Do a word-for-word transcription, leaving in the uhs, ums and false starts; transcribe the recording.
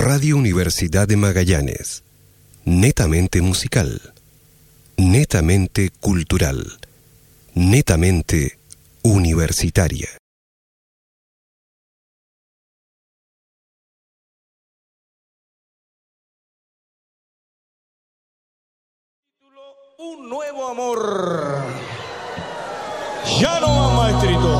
Radio Universidad de Magallanes. Netamente musical. Netamente cultural. Netamente universitaria. Un nuevo amor. Ya no más, maestrito.